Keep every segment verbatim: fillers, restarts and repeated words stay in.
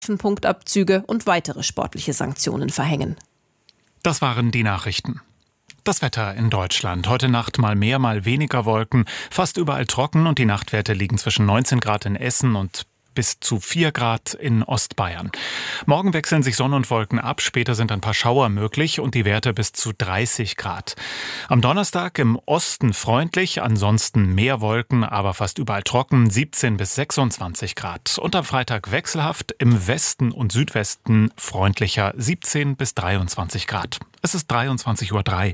Punktabzüge und weitere sportliche Sanktionen verhängen. Das waren die Nachrichten. Das Wetter in Deutschland. Heute Nacht mal mehr, mal weniger Wolken. Fast überall trocken und die Nachtwerte liegen zwischen neunzehn Grad in Essen und bis zu vier Grad in Ostbayern. Morgen wechseln sich Sonne und Wolken ab. Später sind ein paar Schauer möglich und die Werte bis zu dreißig Grad. Am Donnerstag im Osten freundlich, ansonsten mehr Wolken, aber fast überall trocken, siebzehn bis sechsundzwanzig Grad. Und am Freitag wechselhaft, im Westen und Südwesten freundlicher, siebzehn bis dreiundzwanzig Grad. Es ist dreiundzwanzig Uhr drei.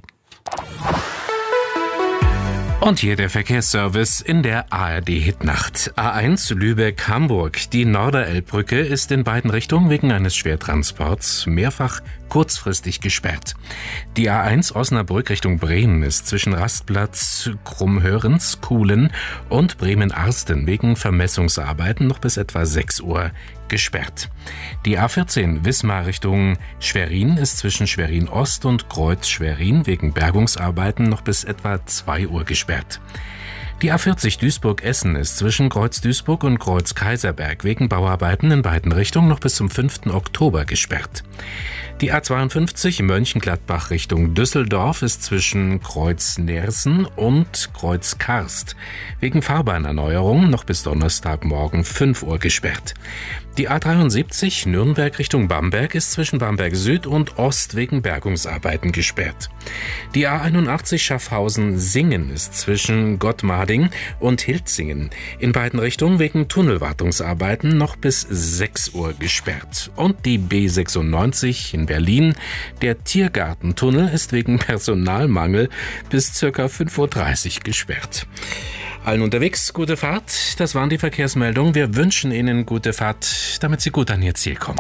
Und hier der Verkehrsservice in der A R D-Hitnacht. A eins Lübeck-Hamburg. Die Norderelbbrücke ist in beiden Richtungen wegen eines Schwertransports mehrfach kurzfristig gesperrt. Die A eins Osnabrück Richtung Bremen ist zwischen Rastplatz Krummhörens, Kuhlen und Bremen-Arsten wegen Vermessungsarbeiten noch bis etwa sechs Uhr gesperrt. Die A vierzehn Wismar Richtung Schwerin ist zwischen Schwerin Ost und Kreuz Schwerin wegen Bergungsarbeiten noch bis etwa zwei Uhr gesperrt. Die A vierzig Duisburg-Essen ist zwischen Kreuz Duisburg und Kreuz Kaiserberg wegen Bauarbeiten in beiden Richtungen noch bis zum fünften Oktober gesperrt. Die A zweiundfünfzig Mönchengladbach Richtung Düsseldorf ist zwischen Kreuz Nersen und Kreuz Karst wegen Fahrbahnerneuerung noch bis Donnerstagmorgen fünf Uhr gesperrt. Die A dreiundsiebzig Nürnberg Richtung Bamberg ist zwischen Bamberg Süd und Ost wegen Bergungsarbeiten gesperrt. Die A einundachtzig Schaffhausen-Singen ist zwischen Gottmarding und Hilzingen in beiden Richtungen wegen Tunnelwartungsarbeiten noch bis sechs Uhr gesperrt. Und die B sechsundneunzig in Berlin, der Tiergartentunnel, ist wegen Personalmangel bis ca. fünf Uhr dreißig gesperrt. Allen unterwegs gute Fahrt, das waren die Verkehrsmeldungen. Wir wünschen Ihnen gute Fahrt, damit Sie gut an Ihr Ziel kommen.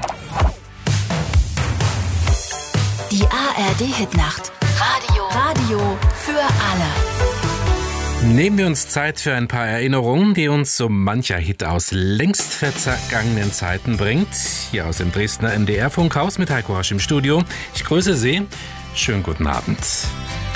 Die A R D-Hitnacht. Radio. Radio für alle. Nehmen wir uns Zeit für ein paar Erinnerungen, die uns so mancher Hit aus längst vergangenen Zeiten bringt. Hier aus dem Dresdner M D R-Funkhaus mit Heiko Rasch im Studio. Ich grüße Sie. Schönen guten Abend.